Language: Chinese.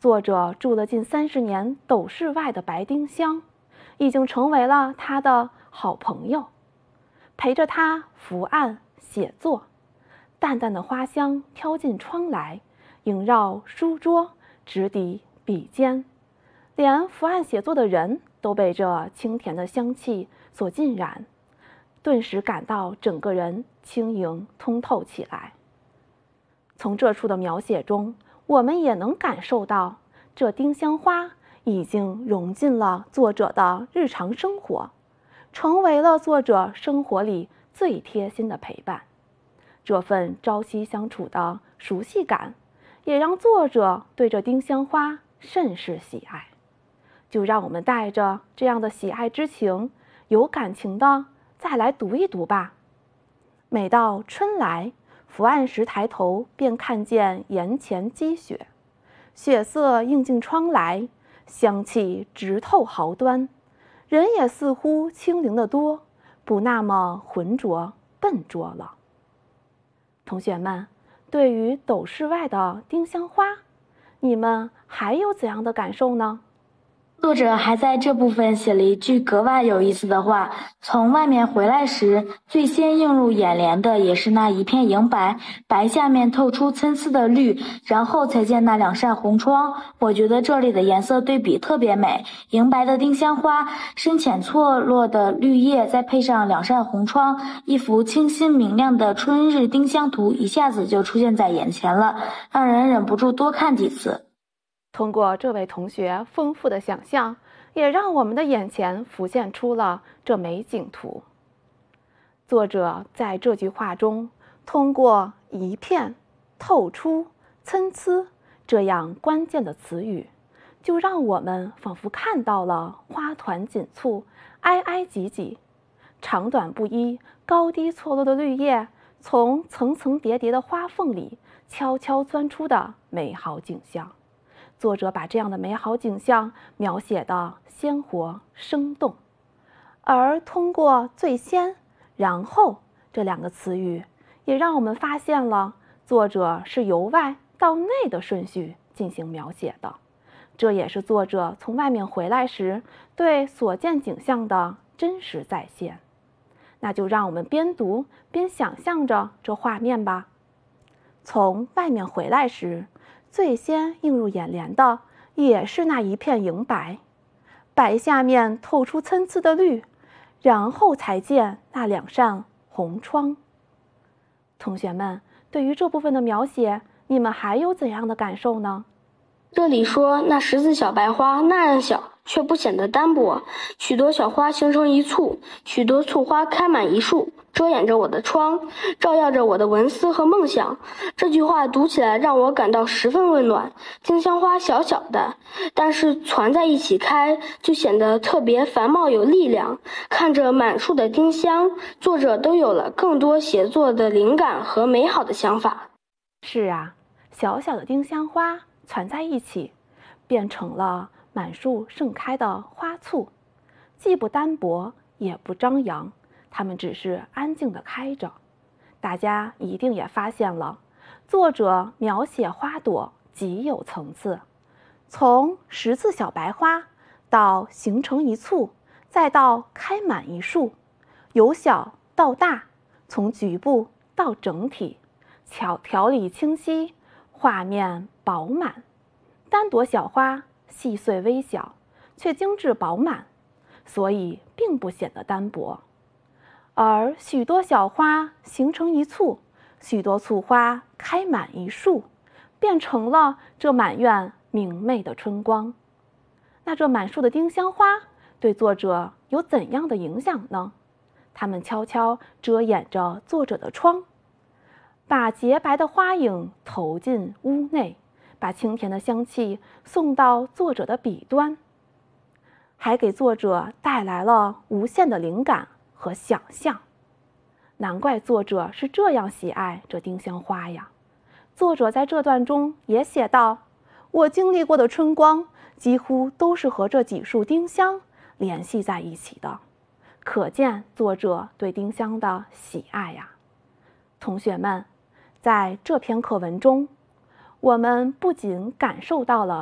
作者住了近30年斗室外的白丁香，已经成为了他的好朋友，陪着他伏案写作。淡淡的花香飘进窗来，萦绕书桌，直抵笔尖，连伏案写作的人都被这清甜的香气所浸染，顿时感到整个人轻盈通透起来。从这处的描写中，我们也能感受到，这丁香花已经融进了作者的日常生活，成为了作者生活里最贴心的陪伴。这份朝夕相处的熟悉感，也让作者对这丁香花甚是喜爱。就让我们带着这样的喜爱之情，有感情的再来读一读吧。每到春来，伏案时抬头，便看见檐前积雪，雪色映进窗来，香气直透毫端，人也似乎轻灵得多，不那么浑浊笨拙了。同学们，对于斗室外的丁香花，你们还有怎样的感受呢？ 作者还在这部分写了一句格外有意思的话：从外面回来时，最先映入眼帘的也是那一片银白，白下面透出参差的绿，然后才见那2扇红窗。我觉得这里的颜色对比特别美，银白的丁香花，深浅错落的绿叶，再配上2扇红窗，一幅清新明亮的春日丁香图一下子就出现在眼前了，让人忍不住多看几次。 通过这位同学丰富的想象，也让我们的眼前浮现出了这美景图。作者在这句话中，通过一片、透出、参差这样关键的词语，就让我们仿佛看到了花团锦簇、挨挨挤挤，长短不一、高低错落的绿叶从层层叠叠的花缝里悄悄钻出的美好景象。作者把这样的美好景象描写得鲜活生动，而通过最先、然后这2个词语，也让我们发现了作者是由外到内的顺序进行描写的。这也是作者从外面回来时对所见景象的真实再现。那就让我们边读边想象着这画面吧。从外面回来时，最先映入眼帘的也是那一片银白，白下面透出参差的绿，然后才见那2扇红窗。同学们，对于这部分的描写，你们还有怎样的感受呢？ 这里说那10字小白花那样小，却不显得单薄，许多小花形成一簇，许多簇花开满一树，遮掩着我的窗，照耀着我的文思和梦想。这句话读起来让我感到十分温暖。丁香花小小的，但是攒在一起开，就显得特别繁茂有力量。看着满树的丁香，作者都有了更多写作的灵感和美好的想法。 是啊，小小的丁香花攒在一起，变成了满树盛开的花簇，既不单薄也不张扬，它们只是安静地开着。大家一定也发现了，作者描写花朵极有层次，从10字小白花到形成一簇，再到开满一树，由小到大，从局部到整体，条理清晰，画面饱满。单朵小花细碎微小，却精致饱满，所以并不显得单薄。而许多小花形成一簇，许多簇花开满一树，变成了这满院明媚的春光。那这满树的丁香花对作者有怎样的影响呢？它们悄悄遮掩着作者的窗，把洁白的花影投进屋内，把清甜的香气送到作者的笔端，还给作者带来了无限的灵感和想象。难怪作者是这样喜爱这丁香花呀。作者在这段中也写道：我经历过的春光几乎都是和这几束丁香联系在一起的，可见作者对丁香的喜爱呀。同学们，在这篇课文中，我们不仅感受到了